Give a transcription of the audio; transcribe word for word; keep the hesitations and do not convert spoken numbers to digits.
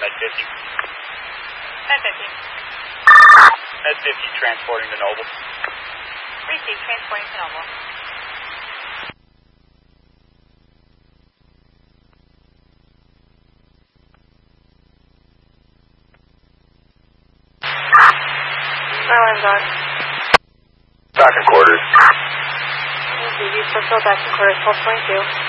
Med fifty. Med fifty. Med fifty transporting to Noble. Receive, transporting to Noble. Alarm dog. Back in quarters. Fulfill back in quarters, twelve twenty-two.